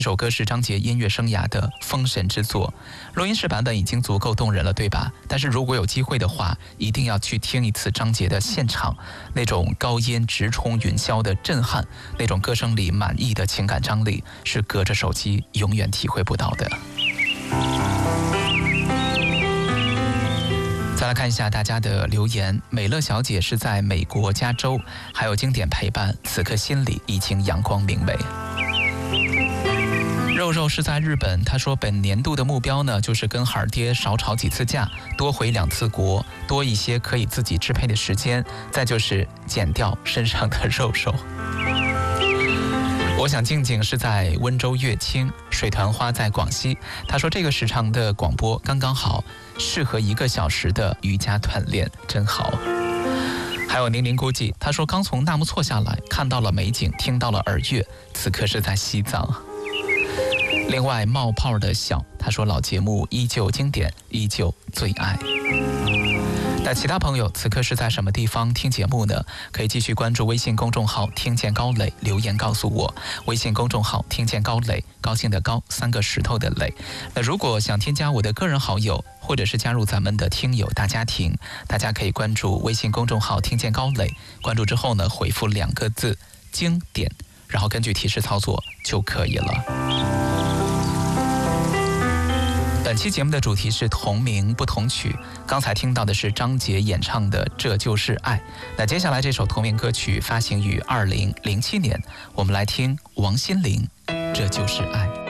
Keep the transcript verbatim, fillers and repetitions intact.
这首歌是张杰音乐生涯的封神之作，录音室版本已经足够动人了，对吧？但是如果有机会的话，一定要去听一次张杰的现场，那种高音直冲云霄的震撼，那种歌声里满意的情感张力，是隔着手机永远体会不到的。再来看一下大家的留言，美乐小姐是在美国加州，还有经典陪伴，此刻心里已经阳光明媚。肉肉是在日本，他说本年度的目标呢，就是跟孩儿爹少吵几次架，多回两次国，多一些可以自己支配的时间，再就是减掉身上的肉肉。我想静静是在温州乐清，水团花在广西，他说这个时长的广播刚刚好，适合一个小时的瑜伽锻炼，真好。还有宁宁估计，他说刚从纳木错下来，看到了美景，听到了耳乐，此刻是在西藏。另外冒泡的小，他说老节目依旧经典，依旧最爱。那其他朋友此刻是在什么地方听节目呢？可以继续关注微信公众号听见高磊，留言告诉我。微信公众号听见高磊，高兴的高，三个石头的磊。那如果想添加我的个人好友，或者是加入咱们的听友大家庭，大家可以关注微信公众号听见高磊，关注之后呢，回复两个字经典，然后根据提示操作就可以了。本期节目的主题是同名不同曲，刚才听到的是张杰演唱的《这就是爱》。那接下来这首同名歌曲发行于二零零七年，我们来听王心凌《这就是爱》。